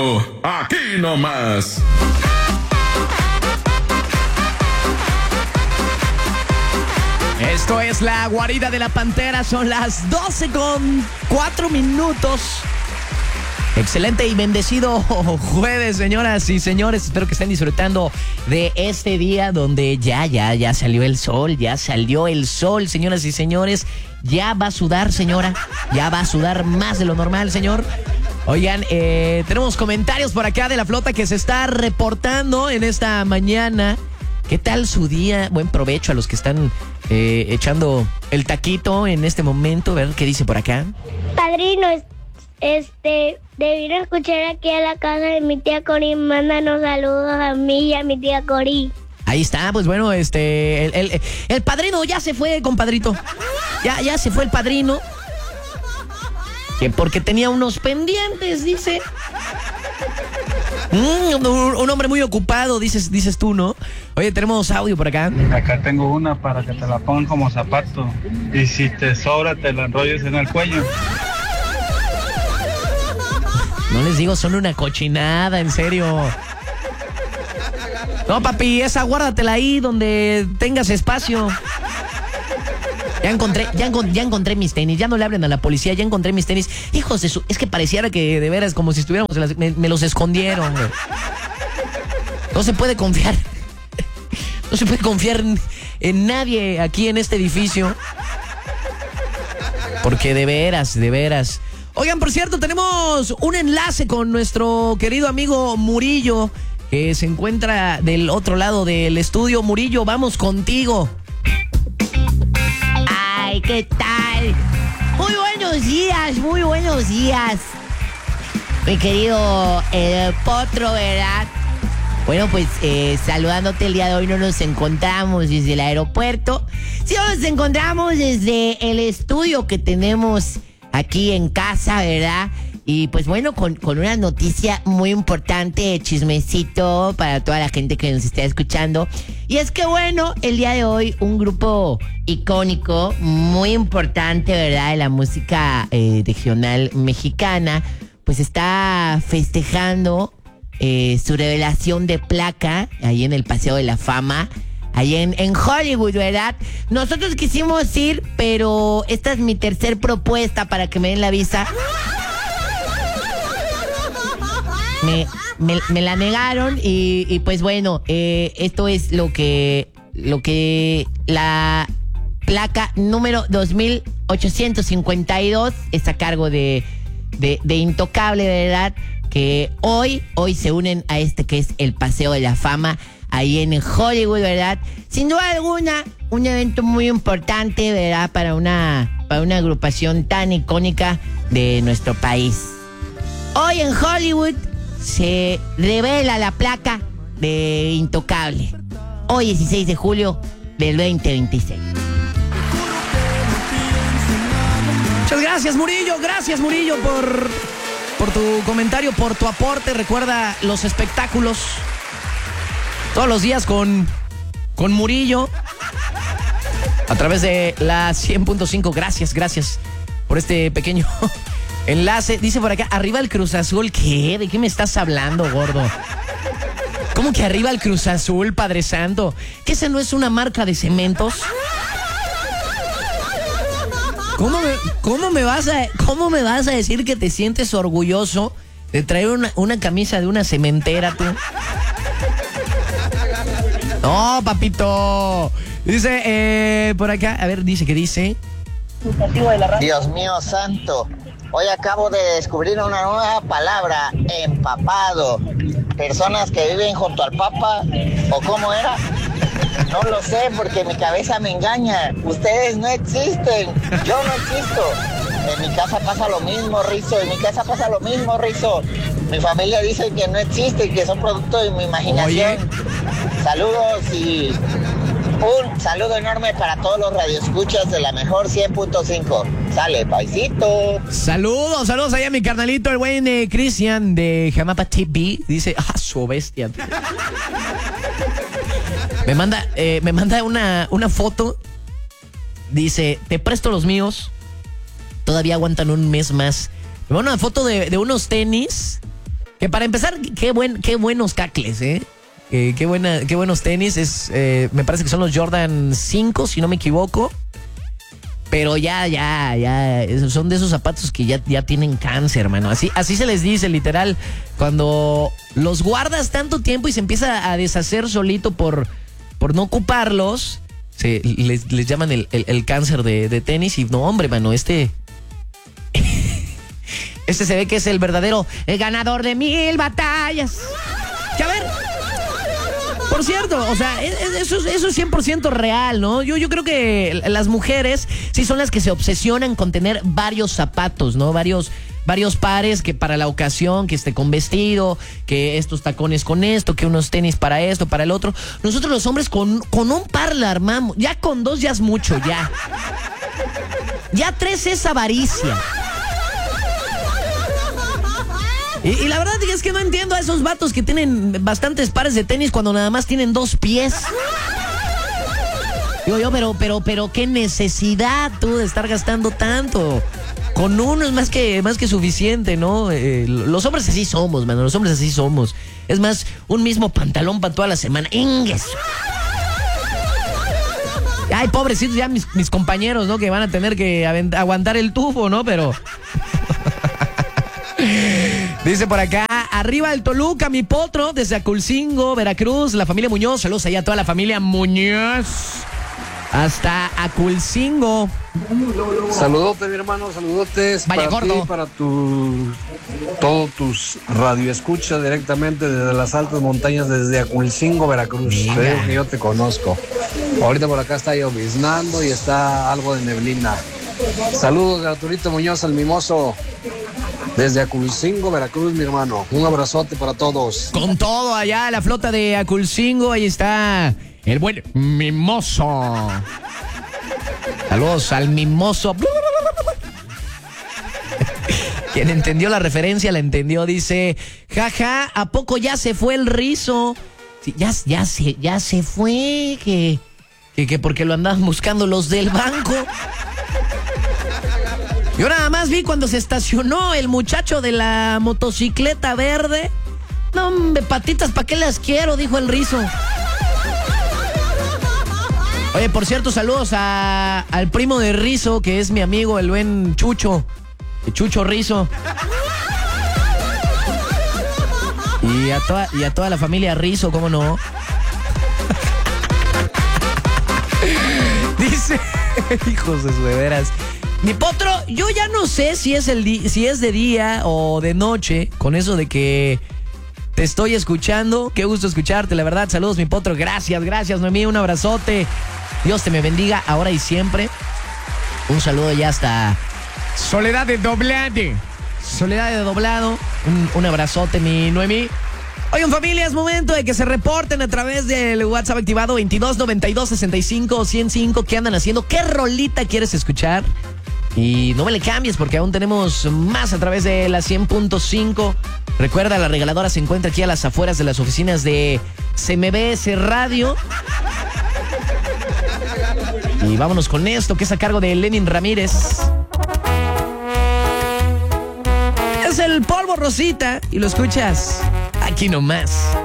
Aquí nomás. Esto es la guarida de la pantera. Son las 12:04. Excelente y bendecido jueves, señoras y señores. Espero que estén disfrutando de este día donde ya salió el sol. Ya salió el sol, señoras y señores. Ya va a sudar, señora. Ya va a sudar más de lo normal, señor. Oigan, tenemos comentarios por acá de la flota que se está reportando en esta mañana. ¿Qué tal su día? Buen provecho a los que están echando el taquito en este momento. A ver qué dice por acá. Padrino, de ir a escuchar aquí a la casa de mi tía Cori. Mándanos saludos a mí y a mi tía Cori. Ahí está, pues bueno, el padrino ya se fue, compadrito. Ya se fue el padrino. Que porque tenía unos pendientes, dice. Un hombre muy ocupado, dices tú, ¿no? Oye, tenemos audio por acá. Acá tengo una para que te la pongan como zapato. Y si te sobra, te la enrolles en el cuello. No les digo, son una cochinada, en serio. No, papi, esa guárdatela ahí donde tengas espacio. Ya encontré mis tenis. Ya no le hablen a la policía. Ya encontré mis tenis. Hijos de su... Es que pareciera que de veras como si estuviéramos me los escondieron, güey. No se puede confiar. No se puede confiar en nadie aquí en este edificio. Porque de veras. Oigan, por cierto, tenemos un enlace con nuestro querido amigo Murillo, que se encuentra del otro lado del estudio. Murillo, vamos contigo. Ay, ¿qué tal? Muy buenos días. Mi querido Potro, ¿verdad? Bueno, pues saludándote el día de hoy. No nos encontramos desde el aeropuerto. Sí, nos encontramos desde el estudio que tenemos aquí en casa, ¿verdad? Y pues bueno, con una noticia muy importante, chismecito para toda la gente que nos está escuchando. Y es que bueno, el día de hoy un grupo icónico, muy importante, ¿verdad? De la música regional mexicana, pues está festejando su revelación de placa ahí en el Paseo de la Fama. Ahí en Hollywood, ¿verdad? Nosotros quisimos ir, pero esta es mi tercer propuesta para que me den la visa. Me la negaron y pues bueno, esto es lo que la placa número 2852 es a cargo de Intocable, ¿verdad? Que hoy se unen a este que es el Paseo de la Fama ahí en Hollywood, ¿verdad? Sin duda alguna, un evento muy importante, ¿verdad? Para una agrupación tan icónica de nuestro país. Hoy en Hollywood se revela la placa de Intocable. Hoy, 16 de julio del 2026. Muchas gracias, Murillo. Gracias, Murillo, por tu comentario, por tu aporte. Recuerda los espectáculos todos los días con Murillo a través de la 100.5. Gracias por este pequeño enlace. Dice por acá, arriba el Cruz Azul. ¿Qué? ¿De qué me estás hablando, gordo? ¿Cómo que arriba el Cruz Azul, Padre Santo? ¿Que esa no es una marca de cementos? ¿Cómo me vas a decir que te sientes orgulloso de traer una camisa de una cementera, tú? No, papito. Dice por acá, a ver, ¿qué dice? Dios mío santo, hoy acabo de descubrir una nueva palabra, empapado. Personas que viven junto al Papa, ¿o cómo era? No lo sé porque mi cabeza me engaña. Ustedes no existen, yo no existo. En mi casa pasa lo mismo, Rizo. Mi familia dice que no existe y que son producto de mi imaginación. Oye. Saludos y un saludo enorme para todos los radioescuchas de la mejor 100.5. Sale, paisito. Saludos allá a mi carnalito, el buen Cristian de Jamapa TV. Dice, su bestia. Me manda una foto. Dice, te presto los míos. Todavía aguantan un mes más. Me manda una foto de unos tenis Que para empezar, qué buenos cacles, ¿eh? Qué buenos tenis. Me parece que son los Jordan 5, si no me equivoco. Pero ya, son de esos zapatos que ya tienen cáncer, hermano. Así se les dice, literal. Cuando los guardas tanto tiempo y se empieza a deshacer solito por no ocuparlos, les llaman el cáncer de tenis. Y no, hombre, mano, este se ve que es el verdadero ganador de 1000 batallas. Que a ver, por cierto, o sea, eso es 100% real, ¿no? Yo creo que las mujeres sí son las que se obsesionan con tener varios zapatos, ¿no? Varios pares, que para la ocasión, que esté con vestido, que estos tacones con esto, que unos tenis para esto, para el otro. Nosotros los hombres con un par la armamos. Ya con 2 ya es mucho, ya. Ya 3 es avaricia. Y la verdad es que no entiendo a esos vatos que tienen bastantes pares de tenis cuando nada más tienen 2 pies. Digo yo, pero qué necesidad tú de estar gastando tanto. Con uno es más que suficiente, ¿no? Los hombres así somos, mano. Los hombres así somos. Es más, un mismo pantalón para toda la semana. ¡Ingues! Ay, pobrecitos ya mis compañeros, ¿no? Que van a tener que aguantar el tubo, ¿no? Pero... Dice por acá, arriba el Toluca, mi potro, desde Aculcingo, Veracruz, la familia Muñoz. Saludos allá a toda la familia Muñoz. Hasta Aculcingo. Saludotes, mi hermano, saludotes. Vaya para gordo. ti, para todos tus radioescuchas directamente desde las altas montañas, desde Aculcingo, Veracruz. Venga. Te digo que yo te conozco. Ahorita por acá está lloviznando y está algo de neblina. Saludos de Arturito Muñoz, el mimoso. Desde Aculcingo, Veracruz, mi hermano. Un abrazote para todos. Con todo allá, la flota de Aculcingo. Ahí está el buen mimoso. Saludos al mimoso. Quien entendió la referencia la entendió. Dice, jaja, ¿a poco ya se fue el rizo? Sí, ya se fue. Que porque lo andaban buscando los del banco. Yo nada más vi cuando se estacionó el muchacho de la motocicleta verde. No, hombre, patitas, ¿para qué las quiero? Dijo el rizo. Oye, por cierto, saludos al primo de Rizo, que es mi amigo, el buen Chucho. El Chucho Rizo. Y a toda la familia Rizo, ¿cómo no? Dice, hijos de su de veras. Mi potro, yo ya no sé si es de día o de noche, con eso de que te estoy escuchando. Qué gusto escucharte, la verdad. Saludos, mi potro. Gracias, Noemí. Un abrazote. Dios te me bendiga ahora y siempre. Un saludo ya hasta Soledad de Doblado. Un abrazote, mi Noemí. Oigan, familia, es momento de que se reporten a través del WhatsApp activado 22 92 65 105. ¿Qué andan haciendo? ¿Qué rolita quieres escuchar? Y no me le cambies porque aún tenemos más a través de la 100.5. Recuerda, la regaladora se encuentra aquí a las afueras de las oficinas de CMBS Radio. Y vámonos con esto, que es a cargo de Lenin Ramírez. Es el polvo rosita y lo escuchas aquí nomás.